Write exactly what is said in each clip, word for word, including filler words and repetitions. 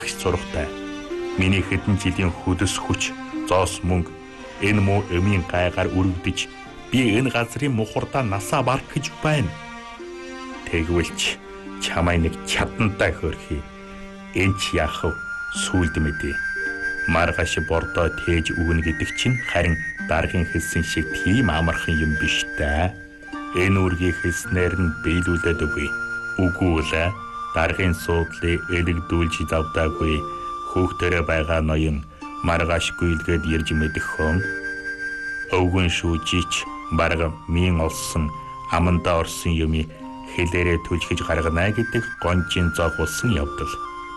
зургтай. Миний хэдэн жилийн хөдөс хүч, зоос мөнгө энэ муу эмийн гайгаар үргэлдэж би энэ газрын мухардаа насаа барах гэж байна. Тэгвэл чамай нэг чадантай хөрхий. Энд ч яах вэ? Сүлд мэдээ. Маргааш бордоо тээж өгнө гэдэг чинь харин даргын хэлсэн шиг тийм амархан юм биш та. Энэ үргийг хэлснээр нь биелүүлээд өгье. Үгүй л даргын суудлыг элэгдүүлж завдаагүй хүүхдэрэ байгаа ноён маргааш гүйлгээд ирж мэдхэн. Өвгөн шүүжич барга мин олсон аманда орсон юмыг хэлээрээ түлхэж гаргана гэдэг гонжин зоохулсан явдал.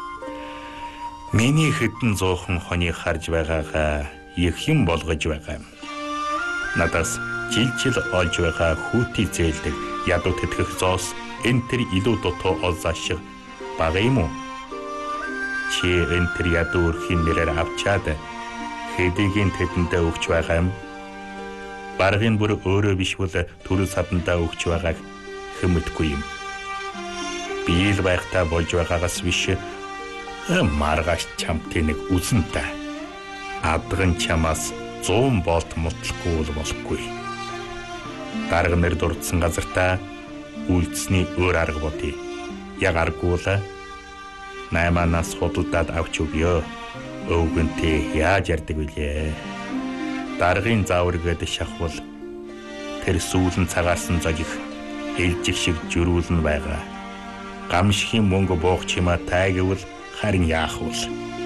Миний хэдэн зуухан хонийг харж байгаагаа их юм болгож байгаа юм. Надаас жил жил олж байгаа хүүти зээлдэг ядуу тэтгэх зоос энэ төр илүү дутуу олзаашиг бага юм уу? Чи энэ төр ядуу өрхийн нэрээр авчаад хэдийгийн тэдэндээ өгч байгаа юм. Баргын бүр өөрөө биш бол төрөл садандаа өгч байгааг хэмэдгүй юм. Би л байхтаа болж байгаагаас биш маргааш чамтай нэг үзэнтэй. Адган чамаас зуун болт мутлахгүй бол болохгүй. Дарга нэр дурдсан газартаа үлдсний өөр арга бодъё. Яг аргуула найманаас худалдаад авч өгье. Өвгөнтэй яаж ярддаг вүлээ? Даргын зааваргээд шахвал тэр сүүлэн цагаасан зожих элжих шиг жөрүүлэн байгаа. Гамшигын мөнгө буух чимаа тайгвал харин яах вэ?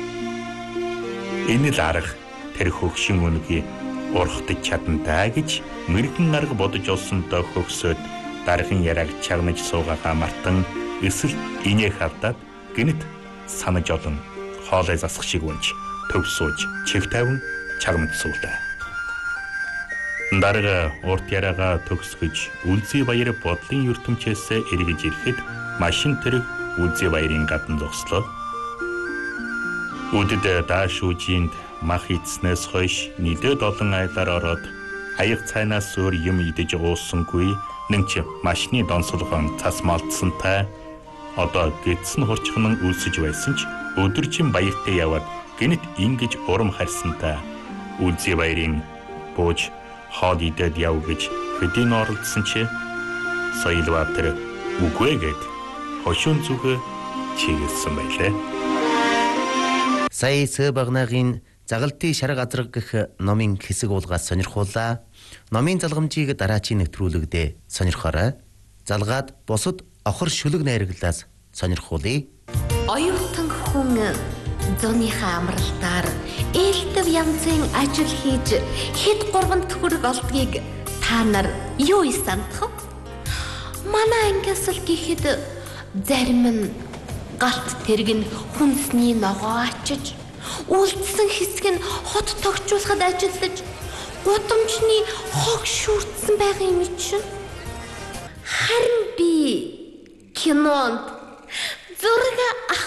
Энэ л арга тэр хөгшин үнгийг урхтаж чадантай гэж мэрэгэн арга бодож олсонтой хөгсөөд даргын яраг чагнаж суугагаа мартан эсвэл инээх авдаад гинэт санаж олон хоолой засах шиг үнж төв сууж чих тавин чагнаж суулаа. Дарга урт ярага төгсгөж Үлзий баяр бодлын ертөнцөөс эргэж ирэхэд машин тэрэг Үлзий баярын гадна зогслоо. Үдэд дааш үжинд мах идснээс хойш нэлээд олон айлаар ороод аяг цайнаас өөр юм идэж ууссангүй нэмч машины донсолгоон цас малтсантай одоо гидсэн хурцхан үлсэж байсан ч өдөржин баяртай яваад гинэт ингэж урам харьсантай Үлзий баярын бууж хоол идээд яв гэж хэдийн оролдсон чи Соёлбаатар үгүй гэд хошуун зүгэ чиглэсэн байлээ. Сая Сэбагнагийн Загалдын шарга азраг гэх номын хэсэг уулгаас сонирхуулаа. Номын залгамжийг дараачийн нэвтрүүлэгдээ сонирхоорой. Залгаад бусад охор шүлэг найраглаас сонирхуулъя. Оюутан хүн зуныхаа амралтаар ээлтэв янзын ажил хийж хэд гурван төгрөг олдгийг та нар юу санах вэ? Манай ангиас л гэхэд зарим нь галт тэрэг нь хүнсний ногоо ачиж, үлдсэн хэсэг нь хот тогтжуулахад ажиллаж, гудамжны хог шүрдсэн байгаа юм чинь. Харин би кинонд зураг